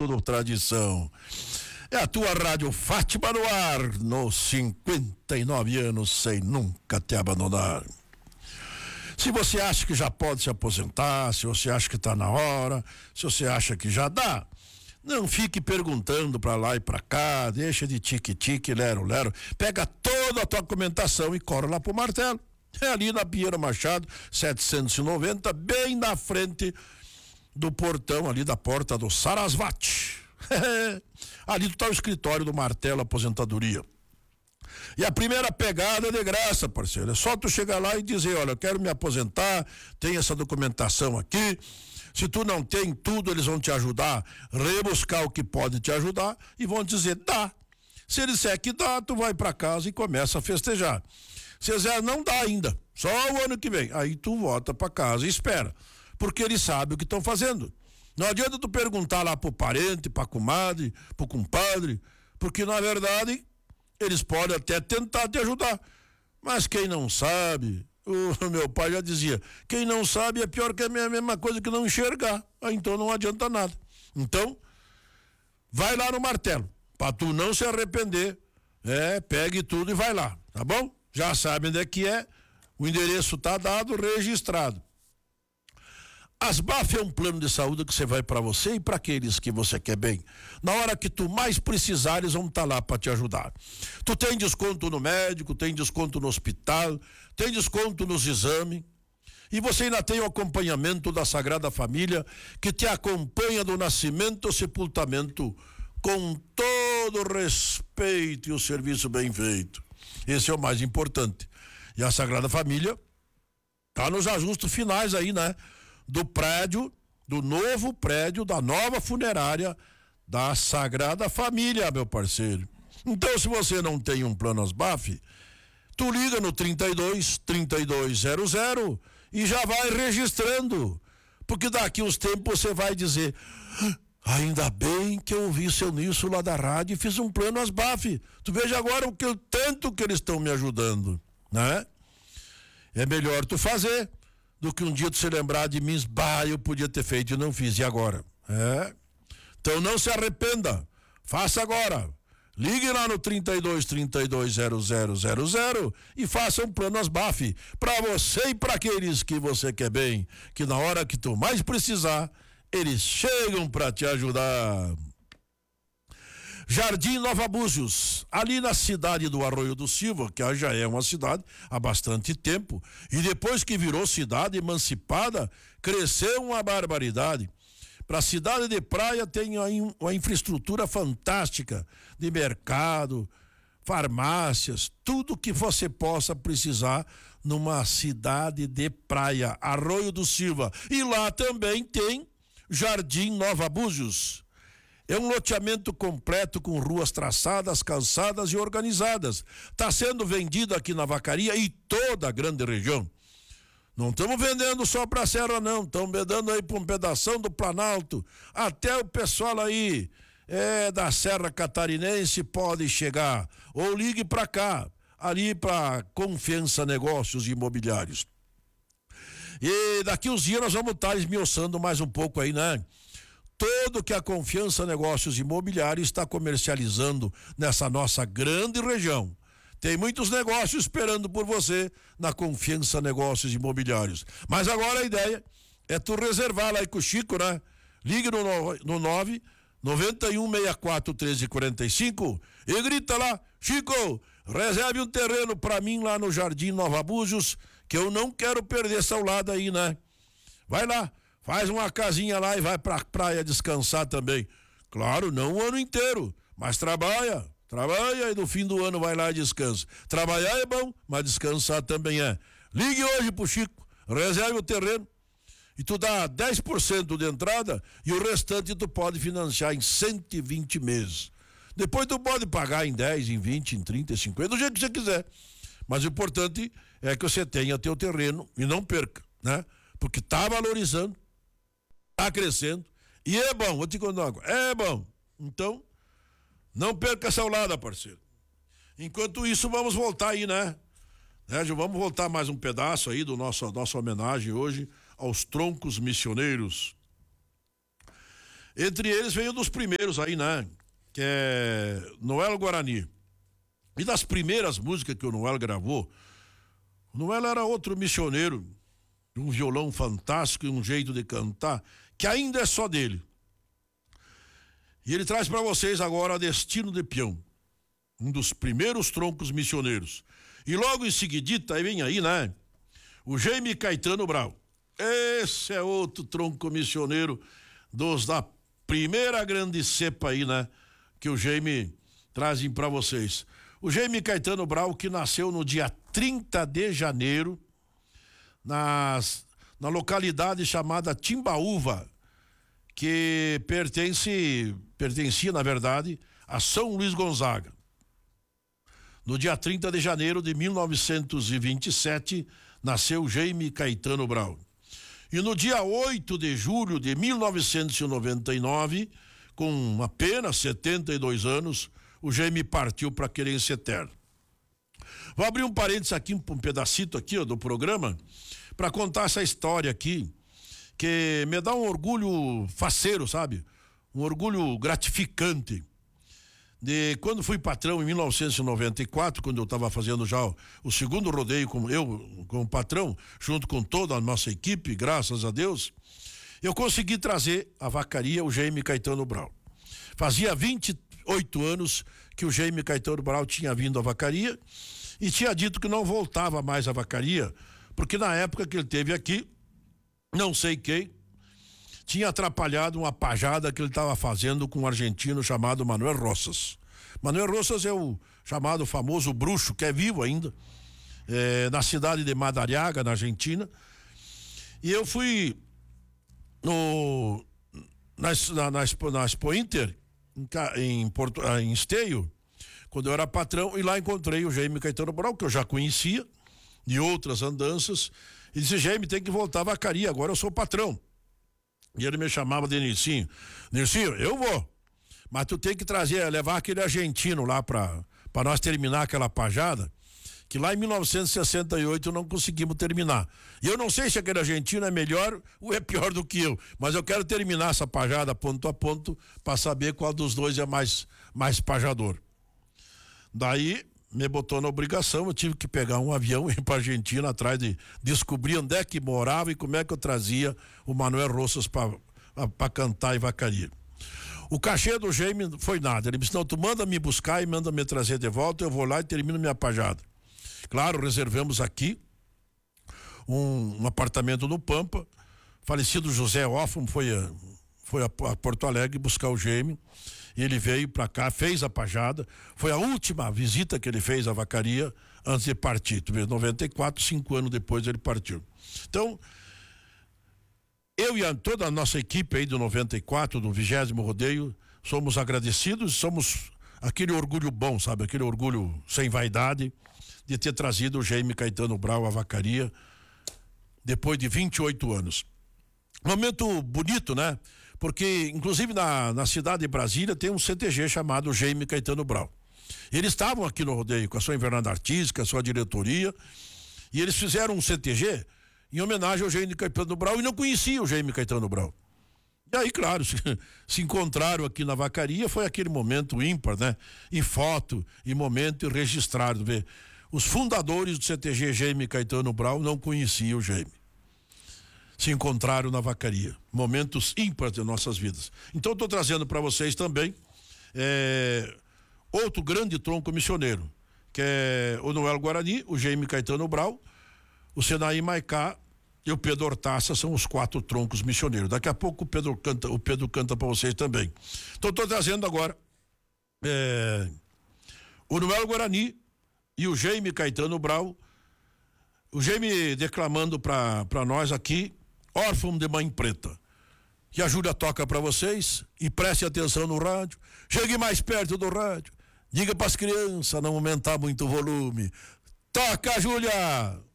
do Tradição. É a tua Rádio Fátima no ar, nos 59 anos sem nunca te abandonar. Se você acha que já pode se aposentar, se você acha que está na hora, se você acha que já dá, não fique perguntando para lá e para cá, deixa de tique-tique, lero-lero. Pega toda a tua documentação e corre lá pro Martelo. É ali na Pinheiro Machado, 790, bem na frente do portão ali da porta do Sarasvati. Ali está o escritório do Martelo Aposentadoria. E a primeira pegada é de graça, parceiro. É só tu chegar lá e dizer, olha, eu quero me aposentar, tem essa documentação aqui. Se tu não tem tudo, eles vão te ajudar, rebuscar o que pode te ajudar e vão dizer, dá. Se eles disser que dá, tu vai para casa e começa a festejar. Se eles não dá ainda, só o ano que vem. Aí tu volta para casa e espera, porque eles sabem o que estão fazendo. Não adianta tu perguntar lá pro parente, pra comadre, pro compadre, porque na verdade eles podem até tentar te ajudar, mas quem não sabe, o meu pai já dizia, quem não sabe é pior que a mesma coisa que não enxergar, então não adianta nada. Então, vai lá no Martelo, pra tu não se arrepender, pegue tudo e vai lá, tá bom? Já sabe onde é que é, o endereço tá dado, registrado. Asbaf é um plano de saúde que você vai para você e para aqueles que você quer bem. Na hora que tu mais precisar, eles vão estar lá para te ajudar. Tu tem desconto no médico, tem desconto no hospital, tem desconto nos exames. E você ainda tem o acompanhamento da Sagrada Família, que te acompanha do nascimento ao sepultamento com todo o respeito e o serviço bem feito. Esse é o mais importante. E a Sagrada Família tá nos ajustes finais aí, né? Do prédio, do novo prédio, da nova funerária da Sagrada Família, meu parceiro. Então, se você não tem um plano Asbaf, tu liga no 3200 e já vai registrando, porque daqui uns tempos você vai dizer, ainda bem que eu ouvi seu Nilson lá da rádio e fiz um plano Asbaf. Tu veja agora o tanto que eles estão me ajudando, né? É melhor tu fazer do que um dia tu se lembrar de mim, eu podia ter feito e não fiz, e agora? Então não se arrependa, faça agora. Ligue lá no 3200 e faça um plano Asbaf para você e para aqueles que você quer bem, que na hora que tu mais precisar, eles chegam para te ajudar. Jardim Nova Búzios, ali na cidade do Arroio do Silva, que já é uma cidade há bastante tempo, e depois que virou cidade emancipada, cresceu uma barbaridade. Para a cidade de praia tem aí uma infraestrutura fantástica de mercado, farmácias, tudo que você possa precisar numa cidade de praia, Arroio do Silva. E lá também tem Jardim Nova Búzios. É um loteamento completo com ruas traçadas, calçadas e organizadas. Está sendo vendido aqui na Vacaria e toda a grande região. Não estamos vendendo só para a Serra, não. Estamos vendendo aí para um pedação do Planalto. Até o pessoal aí da Serra Catarinense pode chegar. Ou ligue para cá, ali para Confiança Negócios Imobiliários. E daqui uns dias nós vamos estar esmiuçando mais um pouco aí, né? Tudo que a Confiança Negócios Imobiliários está comercializando nessa nossa grande região. Tem muitos negócios esperando por você na Confiança Negócios Imobiliários. Mas agora a ideia é tu reservar lá aí com o Chico, né? Ligue no 991641345 e grita lá, Chico, reserve um terreno para mim lá no Jardim Nova Búzios, que eu não quero perder essa lado aí, né? Vai lá. Faz uma casinha lá e vai pra praia descansar também. Claro, não o ano inteiro, mas trabalha e no fim do ano vai lá e descansa. Trabalhar é bom, mas descansar também é. Ligue hoje pro Chico, reserve o terreno e tu dá 10% de entrada e o restante tu pode financiar em 120 meses. Depois tu pode pagar em 10, em 20, em 30, em 50, do jeito que você quiser. Mas o importante é que você tenha teu terreno e não perca, né? Porque tá valorizando, tá crescendo e é bom, vou te contar agora, é bom. Então, não perca essa olhada, parceiro. Enquanto isso, vamos voltar aí, né? Vamos voltar mais um pedaço aí do nossa homenagem hoje aos troncos missioneiros. Entre eles veio um dos primeiros aí, né? Que é Noel Guarani. E das primeiras músicas que o Noel gravou, o Noel era outro missioneiro, um violão fantástico e um jeito de cantar que ainda é só dele. E ele traz para vocês agora Destino de Peão, um dos primeiros troncos missioneiros. E logo em seguidita, aí vem aí, né? O Jaime Caetano Brau. Esse é outro tronco missioneiro dos da primeira grande cepa aí, né? Que o Jaime trazem para vocês. O Jaime Caetano Brau, que nasceu no dia 30 de janeiro, na localidade chamada Timbaúva, que pertencia, na verdade, a São Luís Gonzaga. No dia 30 de janeiro de 1927, nasceu Jaime Caetano Brau. E no dia 8 de julho de 1999, com apenas 72 anos, o Jaime partiu para a querência eterna. Vou abrir um parênteses aqui, um pedacito aqui, ó, do programa, para contar essa história aqui, que me dá um orgulho faceiro, sabe? Um orgulho gratificante. De quando fui patrão em 1994, quando eu estava fazendo já o segundo rodeio como patrão, junto com toda a nossa equipe, graças a Deus, eu consegui trazer a vacaria o Jaime Caetano Brau. Fazia 28 anos que o Jaime Caetano Brau tinha vindo à vacaria e tinha dito que não voltava mais à vacaria, porque na época que ele esteve aqui, não sei quem, tinha atrapalhado uma pajada que ele estava fazendo com um argentino chamado Manuel Rosas. Manuel Rosas é o chamado famoso bruxo, que é vivo ainda, na cidade de Madariaga, na Argentina. E eu fui na Expo Inter, em Esteio, quando eu era patrão, e lá encontrei o Jaime Caetano Brau, que eu já conhecia, de outras andanças, e disse: Jaime, tem que voltar à vacaria, agora eu sou patrão. E ele me chamava de Nilcinho. Nilcinho, eu vou, mas tu tem que levar aquele argentino lá para nós terminar aquela pajada, que lá em 1968 não conseguimos terminar. E eu não sei se aquele argentino é melhor ou é pior do que eu, mas eu quero terminar essa pajada ponto a ponto para saber qual dos dois é mais pajador. Daí me botou na obrigação, eu tive que pegar um avião e ir para a Argentina atrás de descobrir onde é que morava e como é que eu trazia o Manuel Rosas para cantar em vacaria. O cachê do Jaime foi nada, ele me disse: não, tu manda me buscar e manda me trazer de volta, eu vou lá e termino minha pajada. Claro, reservamos aqui um apartamento no Pampa. Falecido José Hoffman foi a Porto Alegre buscar o Jaime. E ele veio para cá, fez a pajada. Foi a última visita que ele fez à vacaria antes de partir. Tu vê, 94, 5 anos depois ele partiu. Então, eu e toda a nossa equipe aí do 94, do 20º rodeio, somos agradecidos, somos aquele orgulho bom, sabe? Aquele orgulho sem vaidade de ter trazido o Jaime Caetano Brau à vacaria depois de 28 anos. Momento bonito, né? Porque, inclusive, na cidade de Brasília tem um CTG chamado Jaime Caetano Brau. Eles estavam aqui no rodeio com a sua invernada artística, a sua diretoria, e eles fizeram um CTG em homenagem ao Jaime Caetano Brau e não conheciam o Jaime Caetano Brau. E aí, claro, se encontraram aqui na vacaria, foi aquele momento ímpar, né? E foto, e momento registrado. Vê? Os fundadores do CTG Jaime Caetano Brau não conheciam o Jaime. Se encontraram na vacaria. Momentos ímpares de nossas vidas. Então, estou trazendo para vocês também outro grande tronco missioneiro, que é o Noel Guarani, o Jaime Caetano Brau, o Senaí Maicá e o Pedro Hortaça. São os 4 troncos missioneiros. Daqui a pouco o Pedro canta para vocês também. Então, estou trazendo agora o Noel Guarani e o Jaime Caetano Brau. O Jaime declamando para nós aqui, Órfão de Mãe Preta. Que a Júlia toca para vocês e preste atenção no rádio. Chegue mais perto do rádio. Diga para as crianças não aumentar muito o volume. Toca, Júlia!